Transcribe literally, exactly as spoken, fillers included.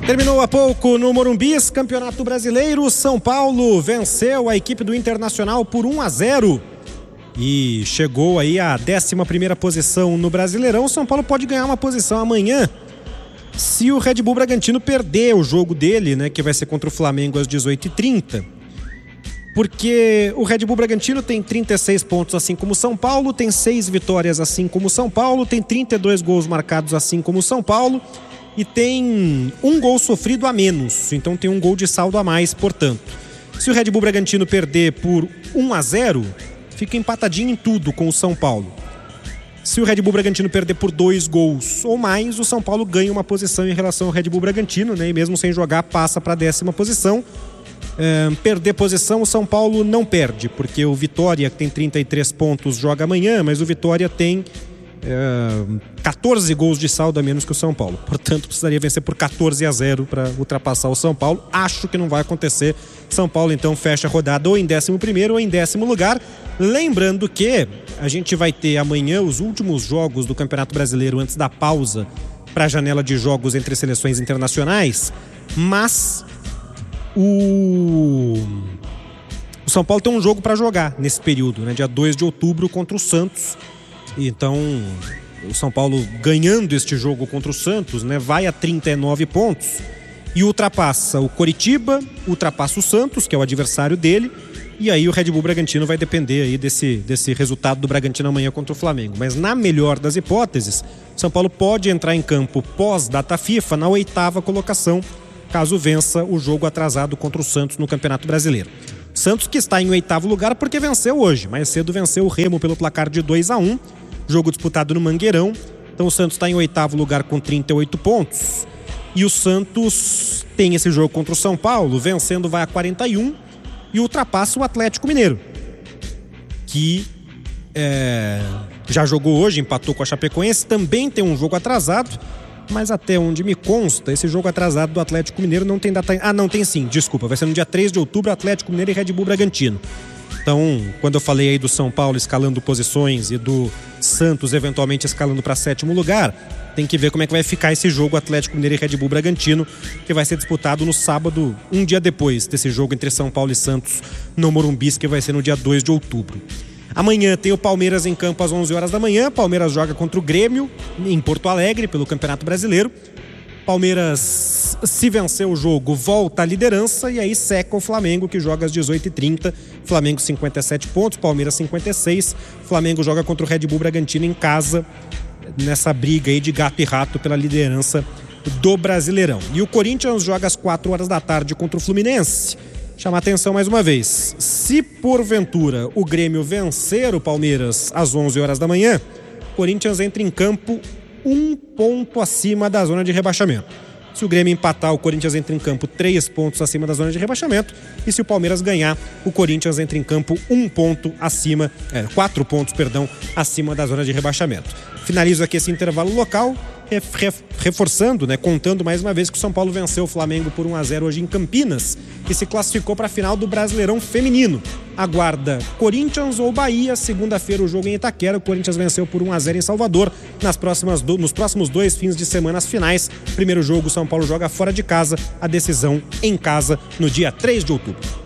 Terminou há pouco no Morumbi, Campeonato Brasileiro. São Paulo venceu a equipe do Internacional por um a zero e chegou aí à décima primeira posição no Brasileirão. São Paulo pode ganhar uma posição amanhã se o Red Bull Bragantino perder o jogo dele, né, que vai ser contra o Flamengo às dezoito e trinta. Porque o Red Bull Bragantino tem trinta e seis pontos, assim como o São Paulo, tem seis vitórias, assim como o São Paulo, tem trinta e dois gols marcados, assim como o São Paulo, e tem um gol sofrido a menos, então tem um gol de saldo a mais, portanto. Se o Red Bull Bragantino perder por um a zero, fica empatadinho em tudo com o São Paulo. Se o Red Bull Bragantino perder por dois gols ou mais, o São Paulo ganha uma posição em relação ao Red Bull Bragantino, né? E mesmo sem jogar, passa para a décima posição. É, perder posição, o São Paulo não perde, porque o Vitória, que tem trinta e três pontos, joga amanhã, mas o Vitória tem é, catorze gols de saldo a menos que o São Paulo. Portanto, precisaria vencer por catorze a zero para ultrapassar o São Paulo. Acho que não vai acontecer. São Paulo, então, fecha a rodada ou em décimo primeiro ou em décimo lugar. Lembrando que a gente vai ter amanhã os últimos jogos do Campeonato Brasileiro antes da pausa para a janela de jogos entre seleções internacionais, mas o, o São Paulo tem um jogo para jogar nesse período, né? Dia dois de outubro contra o Santos. Então, o São Paulo ganhando este jogo contra o Santos, né, vai a trinta e nove pontos e ultrapassa o Coritiba, ultrapassa o Santos, que é o adversário dele, e aí o Red Bull Bragantino vai depender aí desse, desse resultado do Bragantino amanhã contra o Flamengo. Mas na melhor das hipóteses, o São Paulo pode entrar em campo pós-data FIFA na oitava colocação, caso vença o jogo atrasado contra o Santos no Campeonato Brasileiro. Santos que está em oitavo lugar porque venceu hoje. Mais cedo venceu o Remo pelo placar de dois a um. Jogo disputado no Mangueirão. Então o Santos está em oitavo lugar com trinta e oito pontos. E o Santos tem esse jogo contra o São Paulo. Vencendo vai a quarenta e um. E ultrapassa o Atlético Mineiro, que é, já jogou hoje, empatou com a Chapecoense. Também tem um jogo atrasado. Mas até onde me consta, esse jogo atrasado do Atlético Mineiro não tem data... Ah, não, tem sim, desculpa. Vai ser no dia três de outubro, Atlético Mineiro e Red Bull Bragantino. Então, quando eu falei aí do São Paulo escalando posições e do Santos eventualmente escalando para sétimo lugar, tem que ver como é que vai ficar esse jogo Atlético Mineiro e Red Bull Bragantino, que vai ser disputado no sábado, um dia depois desse jogo entre São Paulo e Santos no Morumbi, que vai ser no dia dois de outubro. Amanhã tem o Palmeiras em campo às onze horas da manhã. Palmeiras joga contra o Grêmio em Porto Alegre pelo Campeonato Brasileiro. Palmeiras, se vencer o jogo, volta à liderança e aí seca o Flamengo, que joga às dezoito e trinta. Flamengo cinquenta e sete pontos, Palmeiras cinquenta e seis. Flamengo joga contra o Red Bull Bragantino em casa, nessa briga aí de gato e rato pela liderança do Brasileirão. E o Corinthians joga às quatro horas da tarde contra o Fluminense. Chamar atenção mais uma vez, se porventura o Grêmio vencer o Palmeiras às onze horas da manhã, o Corinthians entra em campo um ponto acima da zona de rebaixamento. Se o Grêmio empatar, o Corinthians entra em campo três pontos acima da zona de rebaixamento. E se o Palmeiras ganhar, o Corinthians entra em campo um ponto acima, é, quatro pontos, perdão, acima da zona de rebaixamento. Finalizo aqui esse intervalo local, reforçando, né, contando mais uma vez que o São Paulo venceu o Flamengo por um a zero hoje em Campinas e se classificou para a final do Brasileirão Feminino. Aguarda Corinthians ou Bahia, segunda-feira o jogo em Itaquera. O Corinthians venceu por um a zero em Salvador. Nas próximas do, nos próximos dois fins de semana, as finais. Primeiro jogo, o São Paulo joga fora de casa, a decisão em casa no dia três de outubro.